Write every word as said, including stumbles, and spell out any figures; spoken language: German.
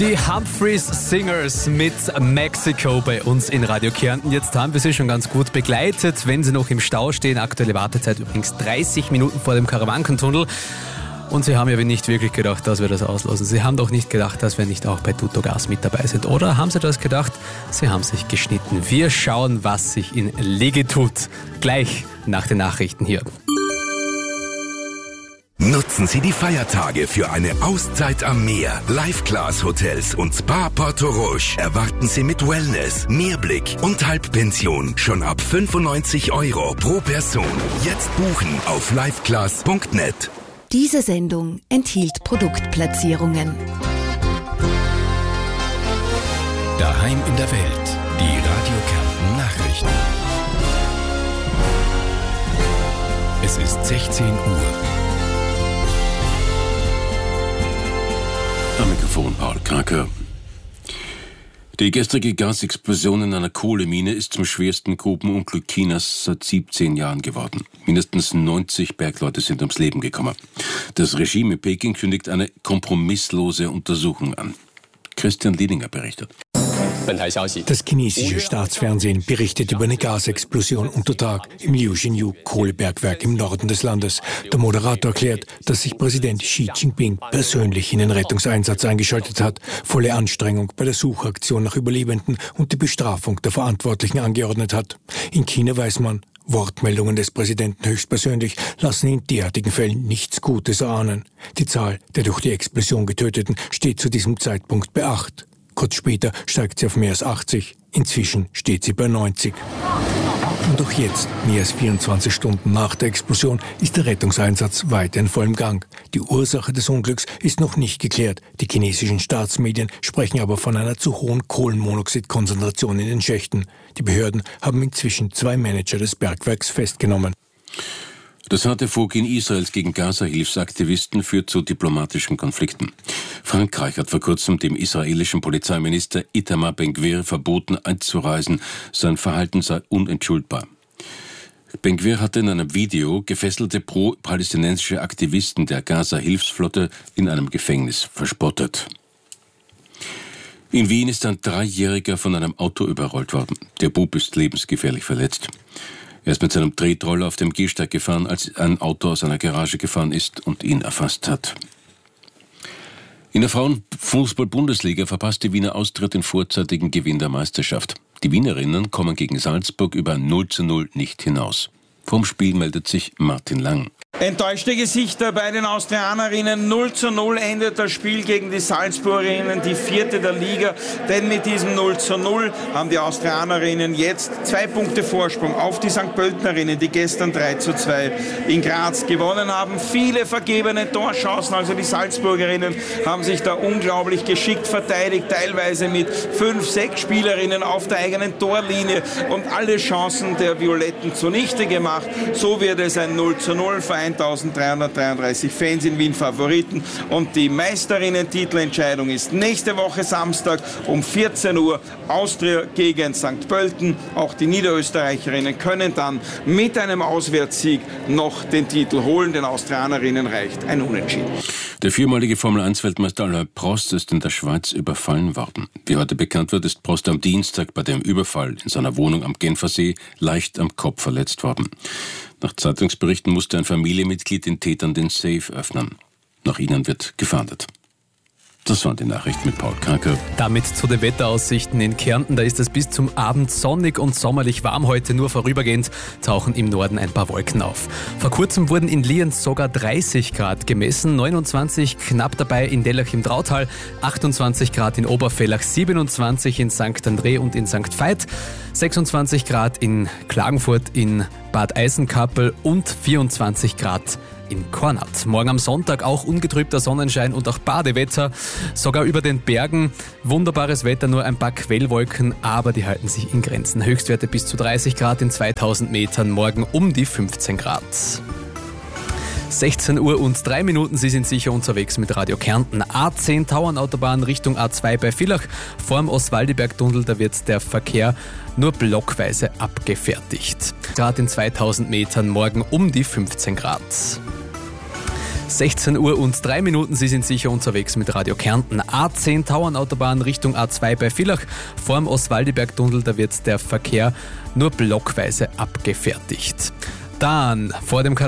Die Humphreys Singers mit Mexico bei uns in Radio Kärnten. Jetzt haben wir sie schon ganz gut begleitet, wenn sie noch im Stau stehen. Aktuelle Wartezeit übrigens dreißig Minuten vor dem Karawankentunnel. Und Sie haben ja nicht wirklich gedacht, dass wir das auslösen. Sie haben doch nicht gedacht, dass wir nicht auch bei Tuttogas mit dabei sind. Oder haben Sie das gedacht? Sie haben sich geschnitten. Wir schauen, was sich in Lege tut. Gleich nach den Nachrichten hier. Nutzen Sie die Feiertage für eine Auszeit am Meer. Live-Class-Hotels und Spa Porto Roche erwarten Sie mit Wellness, Meerblick und Halbpension schon ab fünfundneunzig Euro pro Person. Jetzt buchen auf liveclass punkt net. Diese Sendung enthielt Produktplatzierungen. Daheim in der Welt. Die Radio Kärnten Nachrichten. Es ist sechzehn Uhr. Am Mikrofon Paul Kraker. Die gestrige Gasexplosion in einer Kohlemine ist zum schwersten Grubenunglück Chinas seit siebzehn Jahren geworden. Mindestens neunzig Bergleute sind ums Leben gekommen. Das Regime in Peking kündigt eine kompromisslose Untersuchung an. Christian Liedinger berichtet. Das chinesische Staatsfernsehen berichtet über eine Gasexplosion unter Tag im Liujinyou-Kohlebergwerk im Norden des Landes. Der Moderator erklärt, dass sich Präsident Xi Jinping persönlich in den Rettungseinsatz eingeschaltet hat, volle Anstrengung bei der Suchaktion nach Überlebenden und die Bestrafung der Verantwortlichen angeordnet hat. In China weiß man, Wortmeldungen des Präsidenten höchstpersönlich lassen in derartigen Fällen nichts Gutes erahnen. Die Zahl der durch die Explosion Getöteten steht zu diesem Zeitpunkt bei acht. Kurz später steigt sie auf mehr als achtzig. Inzwischen steht sie bei neunzig. Und auch jetzt, mehr als vierundzwanzig Stunden nach der Explosion, ist der Rettungseinsatz weiter in vollem Gang. Die Ursache des Unglücks ist noch nicht geklärt. Die chinesischen Staatsmedien sprechen aber von einer zu hohen Kohlenmonoxidkonzentration in den Schächten. Die Behörden haben inzwischen zwei Manager des Bergwerks festgenommen. Das harte Vorgehen Israels gegen Gaza-Hilfsaktivisten führt zu diplomatischen Konflikten. Frankreich hat vor kurzem dem israelischen Polizeiminister Itamar Ben-Gvir verboten einzureisen. Sein Verhalten sei unentschuldbar. Ben-Gvir hatte in einem Video gefesselte pro-palästinensische Aktivisten der Gaza-Hilfsflotte in einem Gefängnis verspottet. In Wien ist ein Dreijähriger von einem Auto überrollt worden. Der Bub ist lebensgefährlich verletzt. Er ist mit seinem Tretroller auf dem Gehsteig gefahren, als ein Auto aus einer Garage gefahren ist und ihn erfasst hat. In der Frauenfußball-Bundesliga verpasst die Wiener Austria den vorzeitigen Gewinn der Meisterschaft. Die Wienerinnen kommen gegen Salzburg über null zu null nicht hinaus. Vom Spiel meldet sich Martin Lang. Enttäuschte Gesichter bei den Austrianerinnen. null zu null endet das Spiel gegen die Salzburgerinnen, die vierte der Liga. Denn mit diesem null zu null haben die Austrianerinnen jetzt zwei Punkte Vorsprung auf die Sankt Pöltenerinnen, die gestern drei zu zwei in Graz gewonnen haben. Viele vergebene Torchancen, also die Salzburgerinnen haben sich da unglaublich geschickt verteidigt, teilweise mit fünf, sechs Spielerinnen auf der eigenen Torlinie und alle Chancen der Violetten zunichte gemacht. So wird es ein null zu null für eintausenddreihundertdreiunddreißig Fans in Wien Favoriten. Und die Meisterinnen-Titelentscheidung ist nächste Woche Samstag um vierzehn Uhr. Austria gegen Sankt Pölten. Auch die Niederösterreicherinnen können dann mit einem Auswärtssieg noch den Titel holen. Den Austrianerinnen reicht ein Unentschieden. Der viermalige Formel eins Weltmeister Alain Prost ist in der Schweiz überfallen worden. Wie heute bekannt wird, ist Prost am Dienstag bei dem Überfall in seiner Wohnung am Genfersee leicht am Kopf verletzt worden. Nach Zeitungsberichten musste ein Familienmitglied den Tätern den Safe öffnen. Nach ihnen wird gefahndet. Das waren die Nachrichten mit Paul Kraker. Damit zu den Wetteraussichten in Kärnten. Da ist es bis zum Abend sonnig und sommerlich warm. Heute nur vorübergehend tauchen im Norden ein paar Wolken auf. Vor kurzem wurden in Lienz sogar dreißig Grad gemessen. neunundzwanzig knapp dabei in Dellach im Trautal. achtundzwanzig Grad in Oberfellach. siebenundzwanzig in Sankt André und in Sankt Veit. sechsundzwanzig Grad in Klagenfurt, in Bad Eisenkappel und vierundzwanzig Grad in Kornat. Morgen am Sonntag auch ungetrübter Sonnenschein und auch Badewetter. Sogar über den Bergen wunderbares Wetter, nur ein paar Quellwolken, aber die halten sich in Grenzen. Höchstwerte bis zu dreißig Grad in zweitausend Metern, morgen um die fünfzehn Grad. sechzehn Uhr und drei Minuten, Sie sind sicher unterwegs mit Radio Kärnten. A zehn Tauernautobahn Richtung A zwei bei Villach. Vorm Ostwaldiberg-Tunnel, da wird der Verkehr nur blockweise abgefertigt. Grad in zweitausend Metern, morgen um die fünfzehn Grad. sechzehn Uhr und drei Minuten. Sie sind sicher unterwegs mit Radio Kärnten. A zehn Tauernautobahn Richtung A zwei bei Villach. Vorm Oswaldiberg-Tunnel, da wird der Verkehr nur blockweise abgefertigt. Dann vor dem